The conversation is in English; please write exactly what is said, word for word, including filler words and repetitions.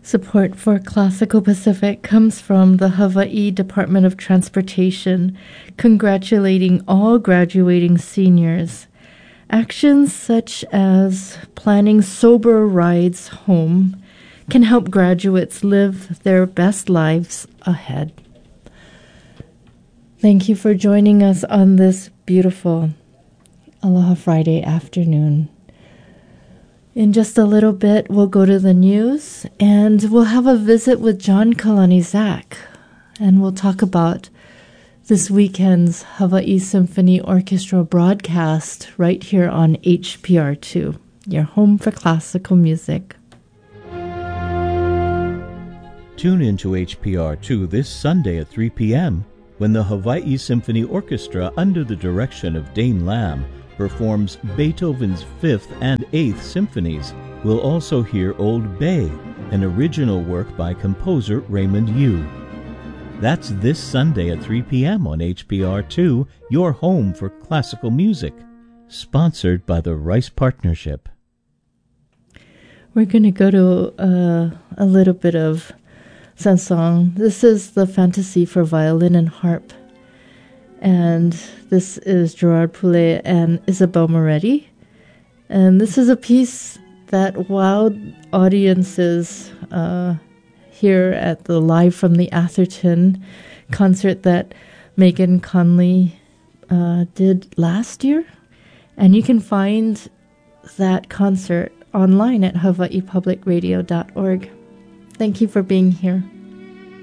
Support for Classical Pacific comes from the Hawaii Department of Transportation, congratulating all graduating seniors. Actions such as planning sober rides home can help graduates live their best lives ahead. Thank you for joining us on this beautiful Aloha Friday afternoon. In just a little bit, we'll go to the news, and we'll have a visit with John Kalani-Zak, and we'll talk about this weekend's Hawaii Symphony Orchestra broadcast right here on H P R two, your home for classical music. Tune in to H P R two this Sunday at three p.m. when the Hawaii Symphony Orchestra, under the direction of Dane Lamb, performs Beethoven's Fifth and Eighth Symphonies. We'll also hear Old Bay, an original work by composer Raymond Yu. That's this Sunday at three p.m. on H P R two, your home for classical music. Sponsored by the Rice Partnership. We're going to go to uh, a little bit of Sansong. This is the Fantasy for Violin and Harp. And this is Gerard Poulet and Isabel Moretti. And this is a piece that wowed audiences uh, here at the Live from the Atherton concert that Megan Conley uh, did last year. And you can find that concert online at hawaii public radio dot org. Thank you for being here.